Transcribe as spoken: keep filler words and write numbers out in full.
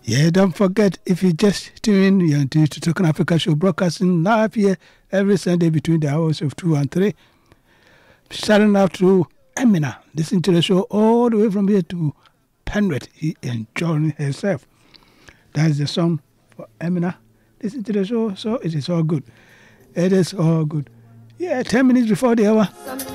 Yeah, don't forget, if you just tune in, you're to Talking Africa show, broadcasting live here every Sunday between the hours of two and three. Starting out to Emina, listen to the show all the way from here to Penrith. He enjoying herself. That's the song for Emina. Listen to the show, so it is all good. It is all good. Yeah, ten minutes before the hour.